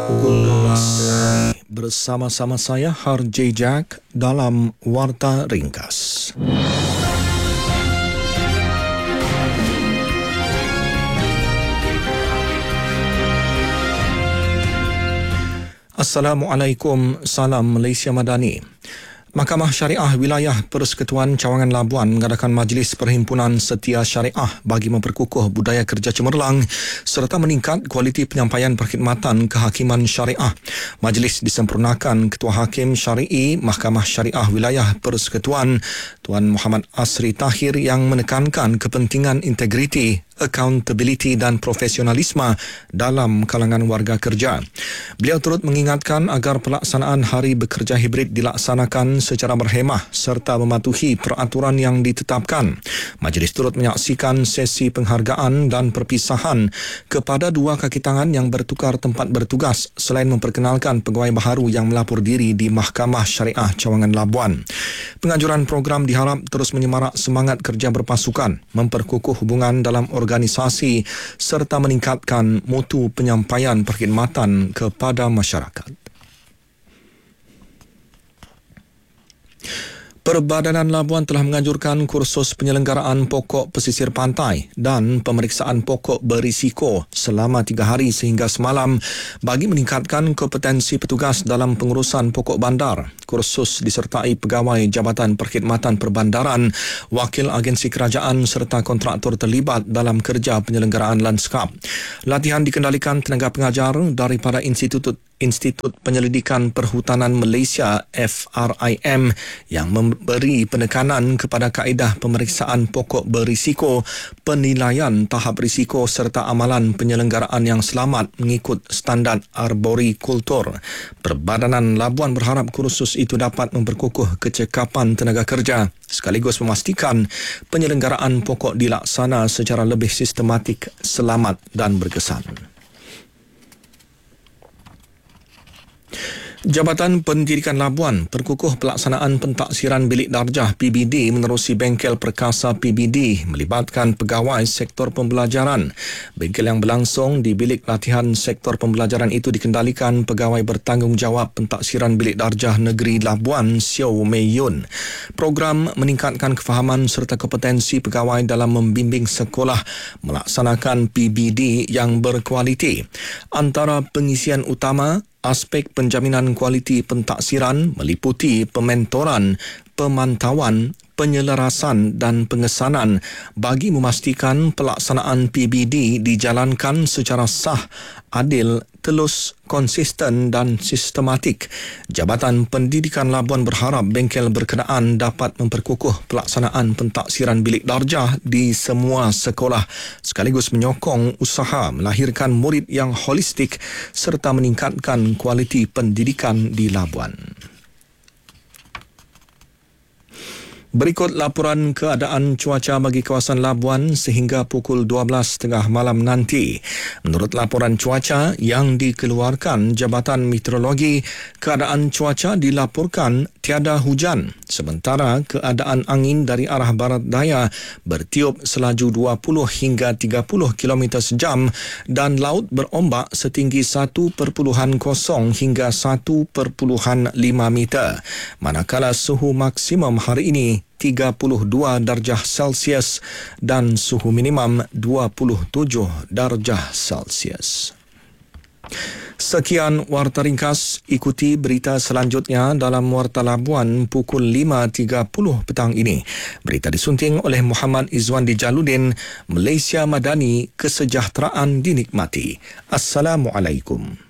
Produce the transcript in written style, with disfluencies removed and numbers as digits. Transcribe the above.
Bersama-sama saya Harjay Jack dalam Warta Ringkas. Assalamualaikum, salam Malaysia Madani. Mahkamah Syariah Wilayah Persekutuan Cawangan Labuan mengadakan Majlis Perhimpunan Setia Syariah bagi memperkukuh budaya kerja cemerlang serta meningkat kualiti penyampaian perkhidmatan kehakiman syariah. Majlis disempurnakan Ketua Hakim Syari'i Mahkamah Syariah Wilayah Persekutuan Tuan Muhammad Asri Tahir yang menekankan kepentingan integriti, accountability dan profesionalisme dalam kalangan warga kerja. Beliau turut mengingatkan agar pelaksanaan Hari Bekerja Hibrid dilaksanakan secara berhemah serta mematuhi peraturan yang ditetapkan. Majlis turut menyaksikan sesi penghargaan dan perpisahan kepada dua kaki tangan yang bertukar tempat bertugas selain memperkenalkan pegawai baharu yang melapor diri di Mahkamah Syariah Cawangan Labuan. Penganjuran program diharap terus menyemarak semangat kerja berpasukan, memperkukuh hubungan dalam organisasi serta meningkatkan mutu penyampaian perkhidmatan kepada masyarakat. Perbadanan Labuan telah menganjurkan kursus penyelenggaraan pokok pesisir pantai dan pemeriksaan pokok berisiko selama 3 hari sehingga semalam bagi meningkatkan kompetensi petugas dalam pengurusan pokok bandar. Kursus disertai pegawai Jabatan Perkhidmatan Perbandaran, wakil agensi kerajaan serta kontraktor terlibat dalam kerja penyelenggaraan lanskap. Latihan dikendalikan tenaga pengajar daripada Institut Penyelidikan Perhutanan Malaysia FRIM yang memberi penekanan kepada kaedah pemeriksaan pokok berisiko, penilaian tahap risiko serta amalan penyelenggaraan yang selamat mengikut standard arborikultur. Perbadanan Labuan berharap kursus itu dapat memperkukuh kecekapan tenaga kerja sekaligus memastikan penyelenggaraan pokok dilaksana secara lebih sistematik, selamat dan berkesan. Jabatan Pendidikan Labuan perkukuh pelaksanaan pentaksiran bilik darjah PBD menerusi bengkel perkasa PBD melibatkan pegawai sektor pembelajaran. Bengkel yang berlangsung di bilik latihan sektor pembelajaran itu dikendalikan pegawai bertanggungjawab pentaksiran bilik darjah negeri Labuan, Siow Mei Yun. Program meningkatkan kefahaman serta kompetensi pegawai dalam membimbing sekolah melaksanakan PBD yang berkualiti. Antara pengisian utama, aspek penjaminan kualiti pentaksiran meliputi pementoran, pemantauan, penyelarasan dan pengesanan bagi memastikan pelaksanaan PBD dijalankan secara sah, adil, telus, konsisten dan sistematik. Jabatan Pendidikan Labuan berharap bengkel berkenaan dapat memperkukuh pelaksanaan pentaksiran bilik darjah di semua sekolah sekaligus menyokong usaha melahirkan murid yang holistik serta meningkatkan kualiti pendidikan di Labuan. Berikut laporan keadaan cuaca bagi kawasan Labuan sehingga pukul 12.30 malam nanti. Menurut laporan cuaca yang dikeluarkan Jabatan Meteorologi, keadaan cuaca dilaporkan tiada hujan, sementara keadaan angin dari arah barat daya bertiup selaju 20 hingga 30 km sejam dan laut berombak setinggi 1.0 hingga 1.5 meter. Manakala suhu maksimum hari ini 32 darjah Celsius dan suhu minimum 27 darjah Celsius. Sekian Warta Ringkas. Ikuti berita selanjutnya dalam Warta Labuan pukul 5.30 petang ini. Berita disunting oleh Muhammad Izwandi Jaludin. Malaysia Madani, kesejahteraan dinikmati. Assalamualaikum.